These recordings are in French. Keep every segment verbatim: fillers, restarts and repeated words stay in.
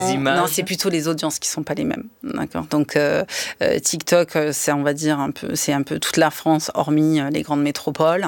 images. Non, c'est plutôt les audiences qui sont pas les mêmes. D'accord. Donc euh, euh, TikTok, c'est on va dire un peu, c'est un peu toute la France, hormis euh, les grandes métropoles.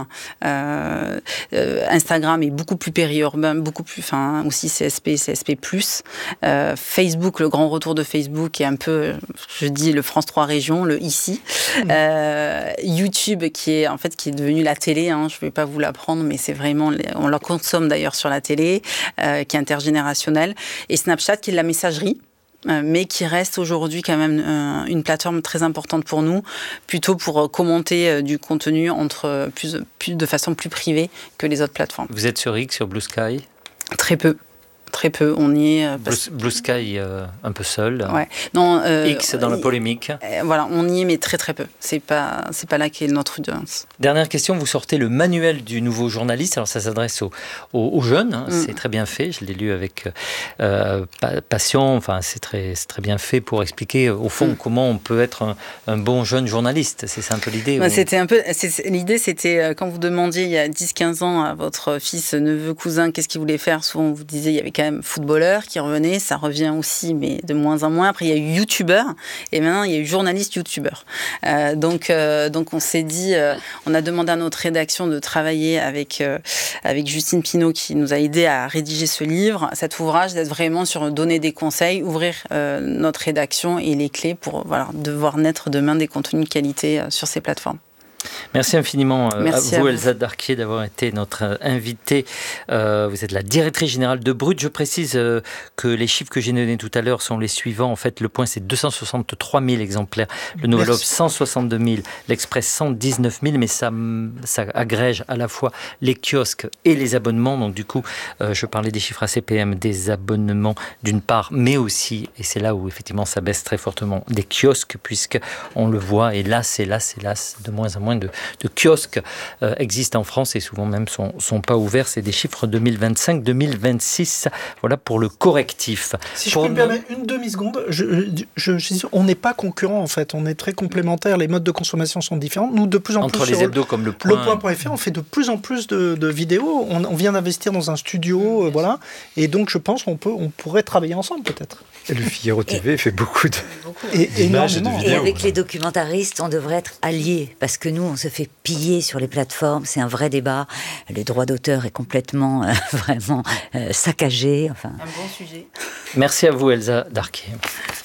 Euh, euh, Instagram est beaucoup plus périurbain, beaucoup plus, enfin aussi C S P, C S P plus. Euh, Facebook, le grand retour de Facebook est un peu, je dis le France trois régions, le ici. Mmh. Euh, YouTube qui est en fait qui est devenu la télé. Hein, je vais pas vous l'apprendre, mais c'est vraiment, on la consomme d'ailleurs sur la télé, euh, qui est intergénérationnelle. Et Snapchat qui est la messagerie, euh, mais qui reste aujourd'hui quand même euh, une plateforme très importante pour nous, plutôt pour commenter euh, du contenu entre plus, plus de façon plus privée que les autres plateformes. Vous êtes sur X, sur Blue Sky ? Très peu. Très peu, on y est. Blue, Blue Sky euh, un peu seul. Ouais. Non, euh, X dans la polémique. Euh, voilà, on y est, mais très très peu. C'est pas, c'est pas là qu'est notre audience. Dernière question, vous sortez le manuel du nouveau journaliste. Alors ça s'adresse aux, aux, aux jeunes. Hein. Mm. C'est très bien fait. Je l'ai lu avec euh, passion. Enfin, c'est très, c'est très bien fait pour expliquer au fond mm. comment on peut être un, un bon jeune journaliste. C'est ça un peu l'idée. Ouais, ou... C'était un peu. C'est, l'idée, c'était quand vous demandiez il y a dix quinze ans à votre fils, neveu, cousin, qu'est-ce qu'il voulait faire. Souvent, vous disiez il y avait quand même footballeur qui revenait, ça revient aussi, mais de moins en moins. Après, il y a eu youtubeur, et maintenant, il y a eu journaliste youtubeur. Euh, donc, euh, donc, on s'est dit, euh, on a demandé à notre rédaction de travailler avec, euh, avec Justine Pinault, qui nous a aidé à rédiger ce livre, cet ouvrage, d'être vraiment sur donner des conseils, ouvrir euh, notre rédaction et les clés pour voilà, devoir naître demain des contenus de qualité euh, sur ces plateformes. Merci infiniment Merci à vous, à vous. Elsa Darquier, d'avoir été notre invitée. Euh, vous êtes la directrice générale de Brut. Je précise euh, que les chiffres que j'ai donnés tout à l'heure sont les suivants. En fait, Le Point, c'est deux cent soixante-trois mille exemplaires. Le Nouvel Obs, cent soixante-deux mille. L'Express, cent dix-neuf mille. Mais ça, ça agrège à la fois les kiosques et les abonnements. Donc, du coup, euh, je parlais des chiffres A C P M, des abonnements d'une part, mais aussi, et c'est là où effectivement ça baisse très fortement, des kiosques, puisqu'on le voit, et là, c'est là, c'est là, de moins en moins de, de kiosques euh, existent en France et souvent même sont, sont pas ouverts. C'est des chiffres deux mille vingt-cinq deux mille vingt-six. Voilà pour le correctif. Si je pour peux me permettre une demi-seconde, je, je, je, je, on n'est pas concurrents en fait, on est très complémentaires, les modes de consommation sont différents. Nous, de plus en Entre plus, les sur hebdos comme le Point, le point point F R, on fait de plus en plus de, de vidéos. On, on vient d'investir dans un studio, euh, voilà, et donc je pense qu'on peut, on pourrait travailler ensemble peut-être. Et le Figaro T V et, fait beaucoup de et, d'images et de vidéos. Et avec les documentaristes, on devrait être alliés, parce que nous, on se fait piller sur les plateformes, c'est un vrai débat. Le droit d'auteur est complètement, euh, vraiment euh, saccagé. Enfin. Un bon sujet. Merci à vous, Elsa Darquier.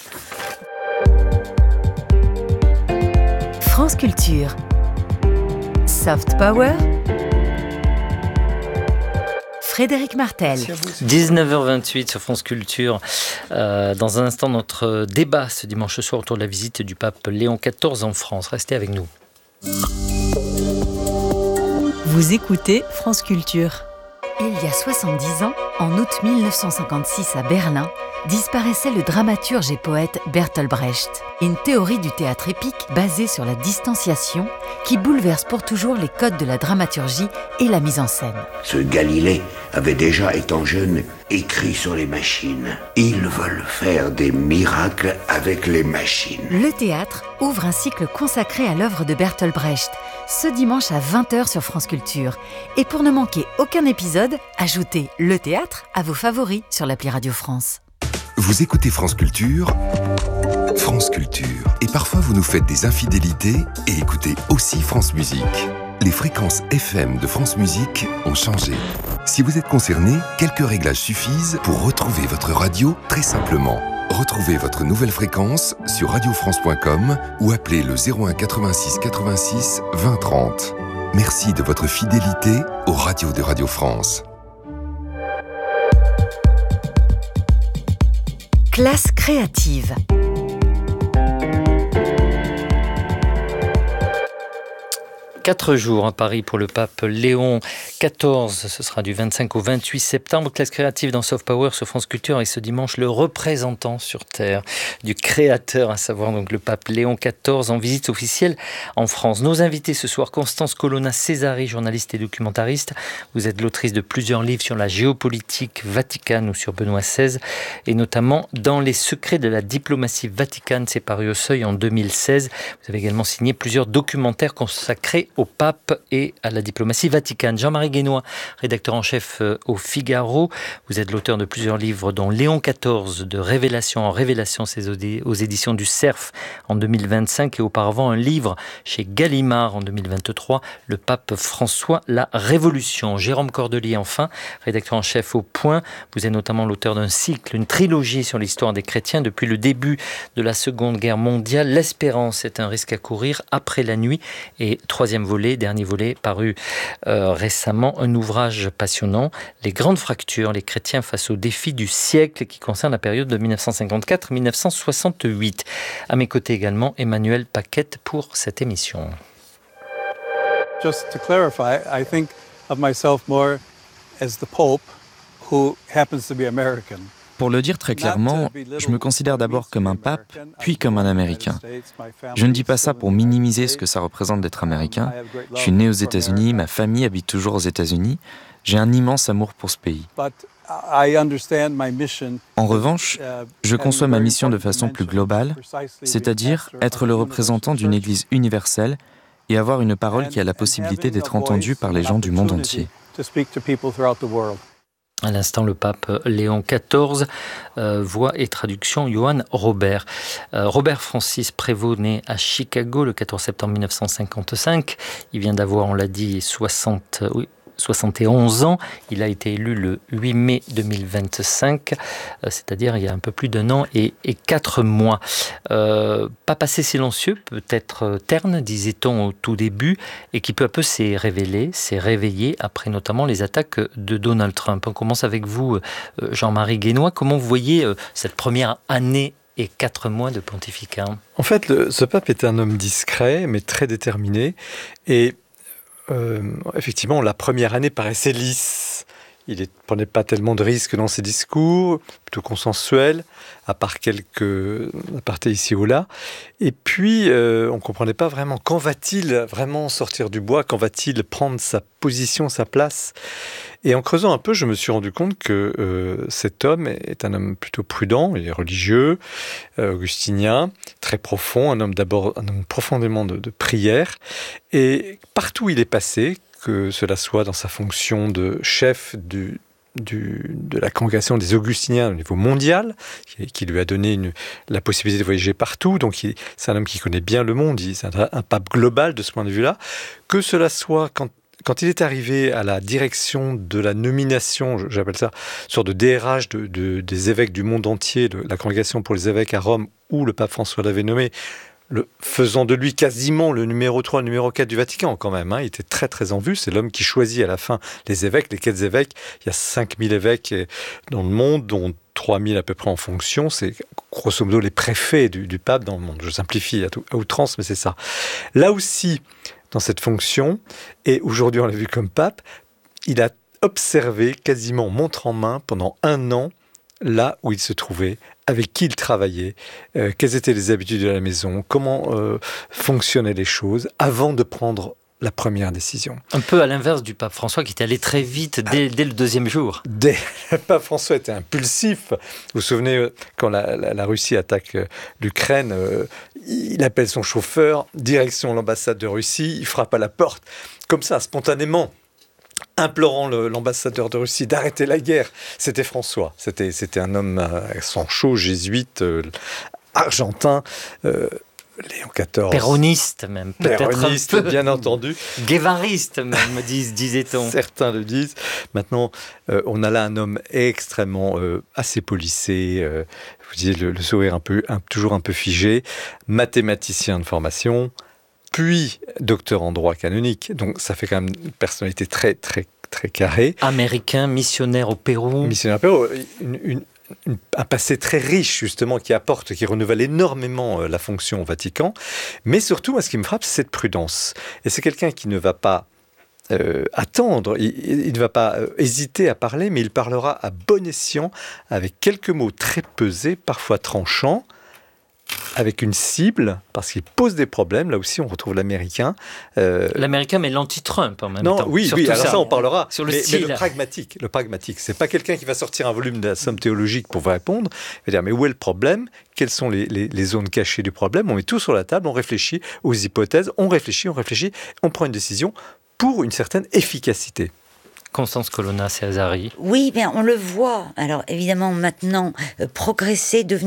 France Culture. Soft Power. Frédéric Martel. dix-neuf heures vingt-huit sur France Culture. Euh, dans un instant, notre débat ce dimanche soir autour de la visite du pape Léon quatorze en France. Restez avec nous. Vous écoutez France Culture. Il y a soixante-dix ans, en août mille neuf cent cinquante-six à Berlin, disparaissait le dramaturge et poète Bertolt Brecht. Une théorie du théâtre épique basée sur la distanciation qui bouleverse pour toujours les codes de la dramaturgie et la mise en scène. Ce Galilée avait déjà, étant jeune, écrit sur les machines. Ils veulent faire des miracles avec les machines. Le théâtre ouvre un cycle consacré à l'œuvre de Bertolt Brecht, ce dimanche à vingt heures sur France Culture. Et pour ne manquer aucun épisode, ajoutez le théâtre à vos favoris sur l'appli Radio France. Vous écoutez France Culture, France Culture. Et parfois vous nous faites des infidélités et écoutez aussi France Musique. Les fréquences F M de France Musique ont changé. Si vous êtes concerné, quelques réglages suffisent pour retrouver votre radio très simplement. Retrouvez votre nouvelle fréquence sur radio france point com ou appelez le zéro un quatre-vingt-six quatre-vingt-six vingt trente. Merci de votre fidélité aux radios de Radio France. Classe créative. Quatre jours à Paris pour le pape Léon quatorze. Ce sera du vingt-cinq au vingt-huit septembre. Classe créative dans Soft Power sur France Culture. Et ce dimanche, le représentant sur Terre du créateur, à savoir donc le pape Léon quatorze, en visite officielle en France. Nos invités ce soir, Constance Colonna-Césari, journaliste et documentariste. Vous êtes l'autrice de plusieurs livres sur la géopolitique vaticane ou sur Benoît seize, et notamment Dans les secrets de la diplomatie vaticane. C'est paru au Seuil en deux mille seize. Vous avez également signé plusieurs documentaires consacrés au pape et à la diplomatie vaticane. Jean-Marie Guénois, rédacteur en chef au Figaro. Vous êtes l'auteur de plusieurs livres, dont Léon quatorze, de Révélation en Révélation, c'est aux éditions du Cerf en deux mille vingt-cinq, et auparavant un livre chez Gallimard en deux mille vingt-trois, Le pape François, la Révolution. Jérôme Cordelier, enfin, rédacteur en chef au Point. Vous êtes notamment l'auteur d'un cycle, une trilogie sur l'histoire des chrétiens depuis le début de la Seconde Guerre mondiale. L'espérance est un risque à courir après la nuit. Et troisième volet, dernier volet, paru euh, récemment, un ouvrage passionnant, Les grandes fractures, les chrétiens face aux défis du siècle, qui concerne la période de dix-neuf cent cinquante-quatre à dix-neuf cent soixante-huit. À mes côtés également, Emmanuel Paquette pour cette émission. Just to clarify, I think of myself more as the Pope who happens to be American. Pour le dire très clairement, je me considère d'abord comme un pape, puis comme un Américain. Je ne dis pas ça pour minimiser ce que ça représente d'être américain. Je suis né aux États-Unis, ma famille habite toujours aux États-Unis. J'ai un immense amour pour ce pays. En revanche, je conçois ma mission de façon plus globale, c'est-à-dire être le représentant d'une Église universelle et avoir une parole qui a la possibilité d'être entendue par les gens du monde entier. À l'instant, le pape Léon quatorze, euh, voix et traduction Johann Robert. Euh, Robert Francis Prévost, né à Chicago le quatorze septembre mille neuf cent cinquante-cinq. Il vient d'avoir, on l'a dit, soixante, oui, soixante et onze ans. Il a été élu le huit mai deux mille vingt-cinq, euh, c'est-à-dire il y a un peu plus d'un an et, et quatre mois. Euh, pas passé silencieux, peut-être terne, disait-on au tout début, et qui peu à peu s'est révélé, s'est réveillé après notamment les attaques de Donald Trump. On commence avec vous, Jean-Marie Guénois. Comment vous voyez cette première année et quatre mois de pontificat ? En fait, le, ce pape est un homme discret, mais très déterminé, et Euh, effectivement, la première année paraissait lisse. Il ne prenait pas tellement de risques dans ses discours, plutôt consensuel, à part quelques apartés ici ou là. Et puis, euh, on ne comprenait pas vraiment quand va-t-il vraiment sortir du bois, quand va-t-il prendre sa position, sa place. Et en creusant un peu, je me suis rendu compte que euh, cet homme est un homme plutôt prudent, il est religieux, euh, augustinien, très profond, un homme d'abord un homme profondément de, de prière. Et partout où il est passé, que cela soit dans sa fonction de chef du, du, de la congrégation des Augustiniens au niveau mondial, qui, qui lui a donné une, la possibilité de voyager partout, donc il, c'est un homme qui connaît bien le monde, il, c'est un, un pape global de ce point de vue-là, que cela soit quand Quand il est arrivé à la direction de la nomination, j'appelle ça, sorte de D R H de, de, des évêques du monde entier, de la congrégation pour les évêques à Rome, où le pape François l'avait nommé, le, faisant de lui quasiment le numéro trois, le numéro quatre du Vatican quand même. Hein. Il était très très en vue, c'est l'homme qui choisit à la fin les évêques, les quatre évêques. Il y a cinq mille évêques dans le monde, dont trois mille à peu près en fonction. C'est grosso modo les préfets du, du pape dans le monde. Je simplifie à, tout, à outrance, mais c'est ça. Là aussi, dans cette fonction, et aujourd'hui on l'a vu comme pape, il a observé quasiment montre en main pendant un an là où il se trouvait, avec qui il travaillait, euh, quelles étaient les habitudes de la maison, comment euh, fonctionnaient les choses, avant de prendre la première décision. Un peu à l'inverse du pape François qui était allé très vite dès, ah, dès le deuxième jour. Dès, le pape François était impulsif. Vous vous souvenez, quand la, la, la Russie attaque euh, l'Ukraine, euh, il appelle son chauffeur, direction l'ambassade de Russie, il frappe à la porte, comme ça, spontanément, implorant le, l'ambassadeur de Russie d'arrêter la guerre. C'était François. C'était, c'était un homme euh, sang chaud, jésuite, euh, argentin, euh, Léon quatorze. Péroniste même, peut-être Péroniste, un peu. Bien entendu. Guévariste même, dis, disait-on. Certains le disent. Maintenant, euh, on a là un homme extrêmement, euh, assez polissé, euh, vous disiez le, le sourire un peu, un, toujours un peu figé, mathématicien de formation, puis docteur en droit canonique. Donc ça fait quand même une personnalité très, très, très carrée. Américain, missionnaire au Pérou. Missionnaire au Pérou, une... une Une, un passé très riche, justement, qui apporte, qui renouvelle énormément euh, la fonction au Vatican. Mais surtout, moi, ce qui me frappe, c'est cette prudence. Et c'est quelqu'un qui ne va pas euh, attendre, il, il ne va pas euh, hésiter à parler, mais il parlera à bon escient, avec quelques mots très pesés, parfois tranchants, avec une cible, parce qu'il pose des problèmes. Là aussi, on retrouve l'américain. Euh... L'américain, mais l'anti-Trump en même non, temps. Oui, oui, alors ça, ça on parlera. Sur le mais, style. mais le pragmatique, le pragmatique, c'est pas quelqu'un qui va sortir un volume de la somme théologique pour vous répondre. Il va dire, mais où est le problème ? Quelles sont les, les, les zones cachées du problème ? On met tout sur la table, on réfléchit aux hypothèses, on réfléchit, on réfléchit, on prend une décision pour une certaine efficacité. Constance Colonna, c'est Azari. Oui, bien on le voit. Alors évidemment maintenant, euh, progresser, devenir